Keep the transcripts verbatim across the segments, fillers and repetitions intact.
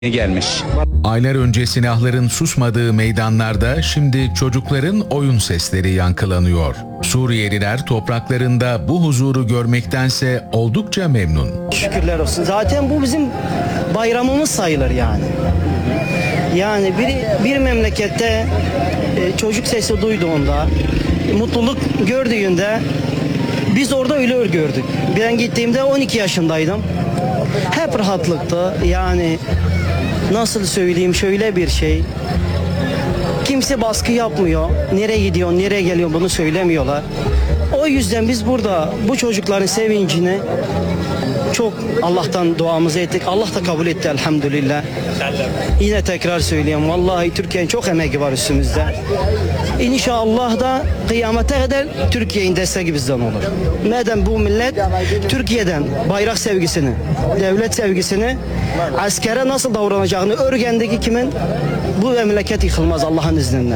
gelmiş. Aylar önce silahların susmadığı meydanlarda şimdi çocukların oyun sesleri yankılanıyor. Suriyeliler topraklarında bu huzuru görmektense oldukça memnun. Şükürler olsun. Zaten bu bizim bayramımız sayılır yani. Yani bir, bir memlekette e, çocuk sesi duyduğunda, mutluluk gördüğünde biz orada öyle gördük. Ben gittiğimde on iki yaşındaydım. Hep rahatlıktı. Yani nasıl söyleyeyim, şöyle bir şey. Kimse baskı yapmıyor. Nereye gidiyor, nereye geliyor bunu söylemiyorlar. O yüzden biz burada bu çocukların sevincini çok Allah'tan duamızı ettik. Allah da kabul etti elhamdülillah. Yine tekrar söyleyeyim. Vallahi Türkiye'nin çok emeği var üstümüzde. İnşallah da kıyamete kadar Türkiye'nin desteği bizden olur. Madem bu millet Türkiye'den bayrak sevgisini, devlet sevgisini, askere nasıl davranacağını öğrendeki kimin bu memleket yıkılmaz Allah'ın izniyle.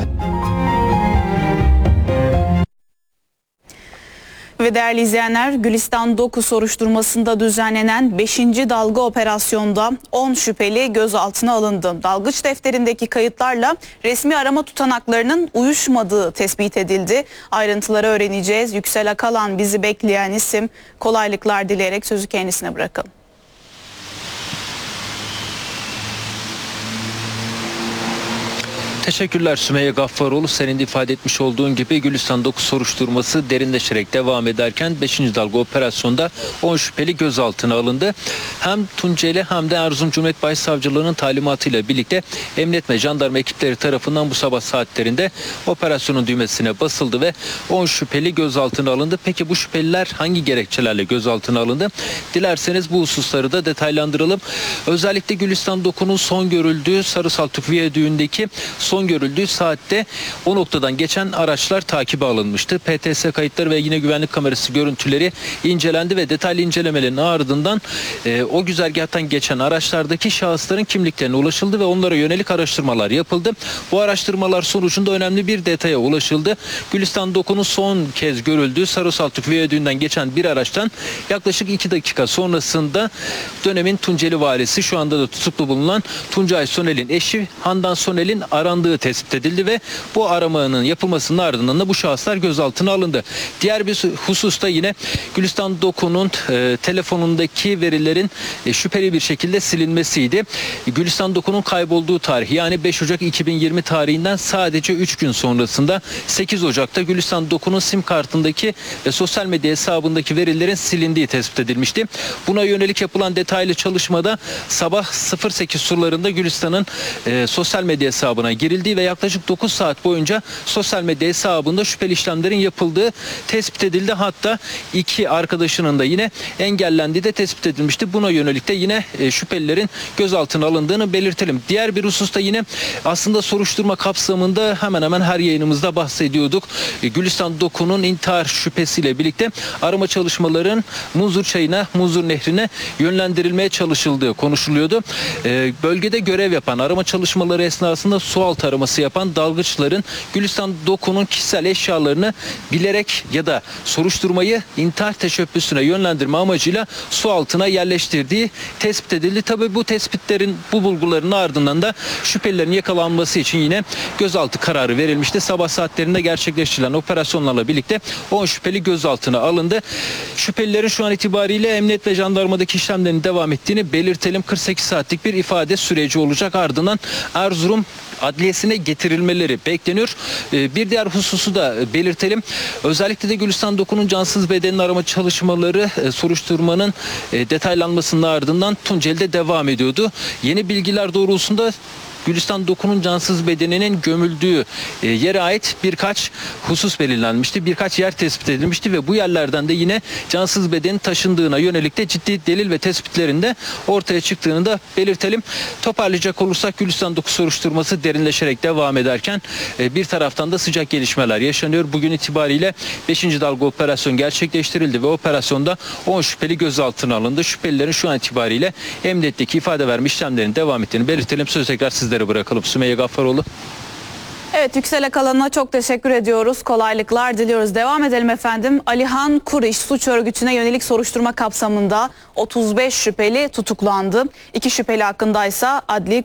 Ve değerli izleyenler, Gülistan Doku soruşturmasında düzenlenen beşinci dalga operasyonda on şüpheli gözaltına alındı. Dalgıç defterindeki kayıtlarla resmi arama tutanaklarının uyuşmadığı tespit edildi. Ayrıntıları öğreneceğiz. Yüksel Akalan bizi bekleyen isim. Kolaylıklar dileyerek sözü kendisine bırakalım. Teşekkürler Sümeyye Gaffaroğlu. Senin de ifade etmiş olduğun gibi Gülistan Doku soruşturması derinleşerek devam ederken beşinci dalga operasyonda on şüpheli gözaltına alındı. Hem Tunceli hem de Erzurum Cumhuriyet Başsavcılığı'nın talimatıyla birlikte emniyet ve jandarma ekipleri tarafından bu sabah saatlerinde operasyonun düğmesine basıldı ve on şüpheli gözaltına alındı. Peki bu şüpheliler hangi gerekçelerle gözaltına alındı? Dilerseniz bu hususları da detaylandıralım. Özellikle Gülistan Doku'nun son görüldüğü Sarısaltuk Viyadüğü'ndeki son Son görüldüğü saatte o noktadan geçen araçlar takibe alınmıştı. P T S kayıtları ve yine güvenlik kamerası görüntüleri incelendi ve detaylı incelemelerin ardından e, o güzergahtan geçen araçlardaki şahısların kimliklerine ulaşıldı ve onlara yönelik araştırmalar yapıldı. Bu araştırmalar sonucunda önemli bir detaya ulaşıldı. Gülistan Doku'nun son kez görüldüğü Sarısaltuk Viyadüğü'nden geçen bir araçtan yaklaşık iki dakika sonrasında dönemin Tunceli valisi, şu anda da tutuklu bulunan Tuncay Sonel'in eşi Handan Sonel'in arandığı tespit edildi ve bu aramanın yapılmasının ardından da bu şahıslar gözaltına alındı. Diğer bir hususta yine Gülistan Doku'nun e, telefonundaki verilerin e, şüpheli bir şekilde silinmesiydi. Gülistan Doku'nun kaybolduğu tarih, yani beş Ocak iki bin yirmi tarihinden sadece üç gün sonrasında sekiz Ocak'ta Gülistan Doku'nun sim kartındaki ve sosyal medya hesabındaki verilerin silindiği tespit edilmişti. Buna yönelik yapılan detaylı çalışmada sabah sıfır sekiz sularında Gülistan'ın e, sosyal medya hesabına girildi ve yaklaşık dokuz saat boyunca sosyal medya hesabında şüpheli işlemlerin yapıldığı tespit edildi. Hatta iki arkadaşının da yine engellendiği de tespit edilmişti. Buna yönelik de yine şüphelilerin gözaltına alındığını belirtelim. Diğer bir hususta yine aslında soruşturma kapsamında hemen hemen her yayınımızda bahsediyorduk. Gülistan Doku'nun intihar şüphesiyle birlikte arama çalışmaların Munzur Çayı'na, Munzur Nehri'ne yönlendirilmeye çalışıldığı konuşuluyordu. Bölgede görev yapan, arama çalışmaları esnasında sualtı araması yapan dalgıçların Gülistan Doku'nun kişisel eşyalarını bilerek ya da soruşturmayı intihar teşebbüsüne yönlendirme amacıyla su altına yerleştirdiği tespit edildi. Tabii bu tespitlerin, bu bulguların ardından da şüphelilerin yakalanması için yine gözaltı kararı verilmişti. Sabah saatlerinde gerçekleştirilen operasyonlarla birlikte on şüpheli gözaltına alındı. Şüphelilerin şu an itibariyle emniyet ve jandarmadaki işlemlerin devam ettiğini belirtelim. kırk sekiz saatlik bir ifade süreci olacak. Ardından Erzurum Adliyesine getirilmeleri bekleniyor. Bir diğer hususu da belirtelim. Özellikle de Gülistan Doku'nun cansız bedenini arama çalışmaları soruşturmanın detaylanmasının ardından Tunceli'de devam ediyordu. Yeni bilgiler doğrultusunda Gülistan Doku'nun cansız bedeninin gömüldüğü e, yere ait birkaç husus belirlenmişti. Birkaç yer tespit edilmişti ve bu yerlerden de yine cansız bedenin taşındığına yönelik de ciddi delil ve tespitlerinde ortaya çıktığını da belirtelim. Toparlayacak olursak Gülistan Doku soruşturması derinleşerek devam ederken e, bir taraftan da sıcak gelişmeler yaşanıyor. Bugün itibariyle beşinci dalga operasyon gerçekleştirildi ve operasyonda on şüpheli gözaltına alındı. Şüphelilerin şu an itibariyle emniyetteki ifade verme işlemlerinin devam ettiğini belirtelim. Söz tekrar sizlere bırakalım. Sümeyye Gaffaroğlu. Evet, Yüksel Akalan'a çok teşekkür ediyoruz. Kolaylıklar diliyoruz. Devam edelim efendim. Alihan Kuriş suç örgütüne yönelik soruşturma kapsamında otuz beş şüpheli tutuklandı. İki şüpheli hakkındaysa adli